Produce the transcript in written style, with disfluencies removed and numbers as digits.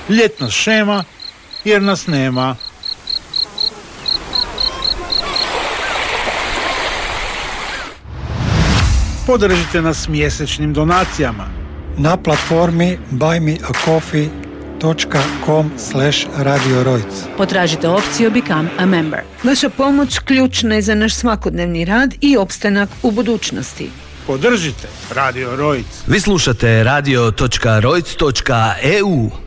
Ljet nas šema jer nas nema. Podržite nas mjesečnim donacijama na platformi buymeacoffee.com/Radio Rojc. Potražite opciju Become a Member. Vaša pomoć ključna je za naš svakodnevni rad i opstanak u budućnosti. Podržite Radio Rojc. Vi slušate radio.rojc.eu.